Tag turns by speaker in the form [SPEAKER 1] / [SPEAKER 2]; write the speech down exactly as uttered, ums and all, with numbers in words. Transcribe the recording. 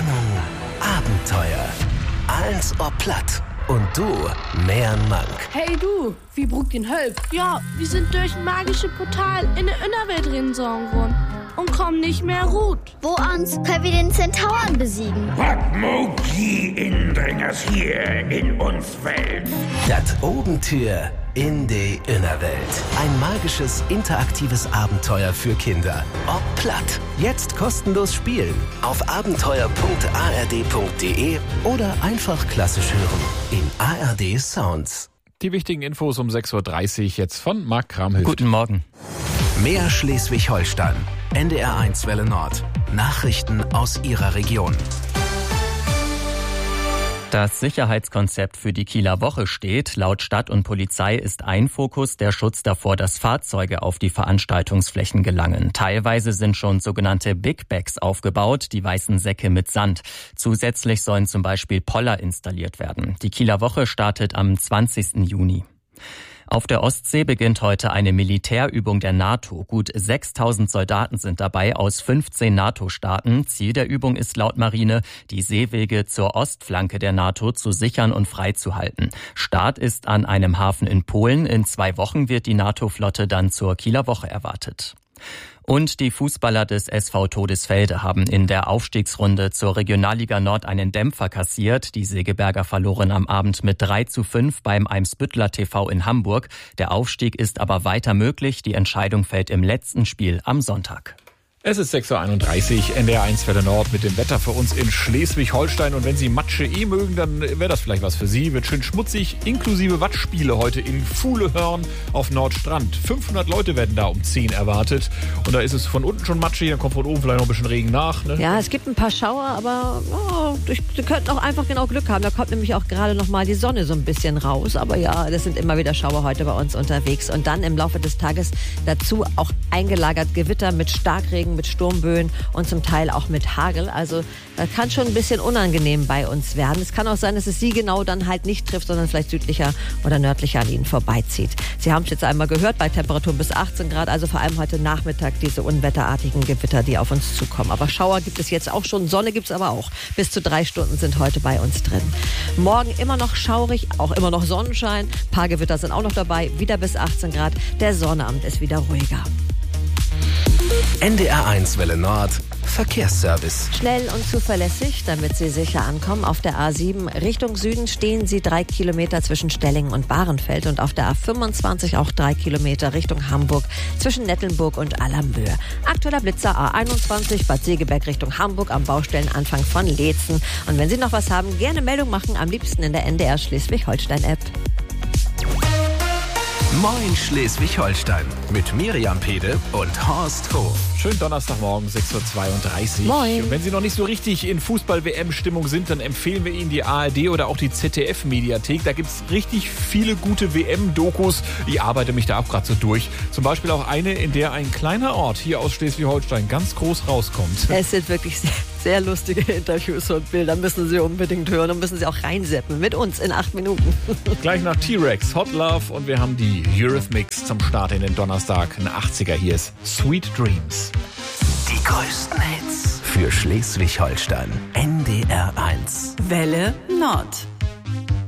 [SPEAKER 1] Spannung, Abenteuer. Eins ob platt und du mehr Mank.
[SPEAKER 2] Hey du, wie Bruck den Hölp?
[SPEAKER 3] Ja, wir sind durch ein magisches Portal in der Innerwelt reingesogen worden und kommen nicht mehr gut.
[SPEAKER 4] Wo uns können wir den Zentauren besiegen?
[SPEAKER 5] Was mag die Indringers hier in uns Welt?
[SPEAKER 1] Das Obentür in die Innerwelt. Ein magisches, interaktives Abenteuer für Kinder. Ob platt. Jetzt kostenlos spielen. Auf abenteuer punkt a r d punkt d e oder einfach klassisch hören. In A R D Sounds.
[SPEAKER 6] Die wichtigen Infos um sechs Uhr dreißig jetzt von Marc Kramhöft.
[SPEAKER 7] Guten Morgen.
[SPEAKER 1] Mehr Schleswig-Holstein. N D R eins Welle Nord. Nachrichten aus Ihrer Region.
[SPEAKER 7] Das Sicherheitskonzept für die Kieler Woche steht. Laut Stadt und Polizei ist ein Fokus der Schutz davor, dass Fahrzeuge auf die Veranstaltungsflächen gelangen. Teilweise sind schon sogenannte Big Bags aufgebaut, die weißen Säcke mit Sand. Zusätzlich sollen zum Beispiel Poller installiert werden. Die Kieler Woche startet am zwanzigsten Juni. Auf der Ostsee beginnt heute eine Militärübung der NATO. Gut sechstausend Soldaten sind dabei aus fünfzehn NATO-Staaten. Ziel der Übung ist laut Marine, die Seewege zur Ostflanke der NATO zu sichern und freizuhalten. Start ist an einem Hafen in Polen. In zwei Wochen wird die NATO-Flotte dann zur Kieler Woche erwartet. Und die Fußballer des S V Todesfelde haben in der Aufstiegsrunde zur Regionalliga Nord einen Dämpfer kassiert. Die Segeberger verloren am Abend mit drei zu fünf beim Eimsbütteler T V in Hamburg. Der Aufstieg ist aber weiter möglich. Die Entscheidung fällt im letzten Spiel am Sonntag.
[SPEAKER 6] Es ist sechs Uhr einunddreißig, N D R eins Welle Nord mit dem Wetter für uns in Schleswig-Holstein. Und wenn Sie Matsche eh mögen, dann wäre das vielleicht was für Sie. Wird schön schmutzig, inklusive Wattspiele heute in Fuhlehörn auf Nordstrand. fünfhundert Leute werden da um zehn erwartet. Und da ist es von unten schon matschig, dann kommt von oben vielleicht noch ein bisschen Regen nach. Ne?
[SPEAKER 8] Ja, es gibt ein paar Schauer, aber oh, Sie könnten auch einfach genau Glück haben. Da kommt nämlich auch gerade noch mal die Sonne so ein bisschen raus. Aber ja, das sind immer wieder Schauer heute bei uns unterwegs. Und dann im Laufe des Tages dazu auch eingelagert Gewitter mit Starkregen, mit Sturmböen und zum Teil auch mit Hagel. Also das kann schon ein bisschen unangenehm bei uns werden. Es kann auch sein, dass es Sie genau dann halt nicht trifft, sondern vielleicht südlicher oder nördlicher an Ihnen vorbeizieht. Sie haben es jetzt einmal gehört, bei Temperaturen bis achtzehn Grad, also vor allem heute Nachmittag diese unwetterartigen Gewitter, die auf uns zukommen. Aber Schauer gibt es jetzt auch schon, Sonne gibt es aber auch. Bis zu drei Stunden sind heute bei uns drin. Morgen immer noch schaurig, auch immer noch Sonnenschein. Ein paar Gewitter sind auch noch dabei, wieder bis achtzehn Grad. Der Sonnabend ist wieder ruhiger.
[SPEAKER 1] N D R eins Welle Nord. Verkehrsservice.
[SPEAKER 8] Schnell und zuverlässig, damit Sie sicher ankommen. Auf der A sieben Richtung Süden stehen Sie drei Kilometer zwischen Stellingen und Bahrenfeld und auf der A fünfundzwanzig auch drei Kilometer Richtung Hamburg zwischen Nettelnburg und Allermböhe. Aktueller Blitzer A einundzwanzig Bad Segeberg Richtung Hamburg am Baustellenanfang von Leetzen. Und wenn Sie noch was haben, gerne Meldung machen, am liebsten in der N D R Schleswig-Holstein-App.
[SPEAKER 1] Moin Schleswig-Holstein mit Miriam Pede und Horst Hof.
[SPEAKER 6] Schönen Donnerstagmorgen, sechs Uhr zweiunddreißig.
[SPEAKER 8] Moin.
[SPEAKER 6] Und wenn Sie noch nicht so richtig in Fußball-W M-Stimmung sind, dann empfehlen wir Ihnen die A R D oder auch die Z D F-Mediathek. Da gibt es richtig viele gute W M-Dokus. Ich arbeite mich da auch gerade so durch. Zum Beispiel auch eine, in der ein kleiner Ort hier aus Schleswig-Holstein ganz groß rauskommt.
[SPEAKER 8] Es sind wirklich sehr, sehr lustige Interviews und Bilder. Müssen Sie unbedingt hören und müssen Sie auch reinseppen mit uns in acht Minuten.
[SPEAKER 6] Gleich nach T-Rex, Hot Love und wir haben die Eurythmics zum Start in den Donnerstag. Ein achtziger, hier ist Sweet Dreams.
[SPEAKER 1] Die größten Hits für Schleswig-Holstein. N D R eins.
[SPEAKER 9] Welle Nord.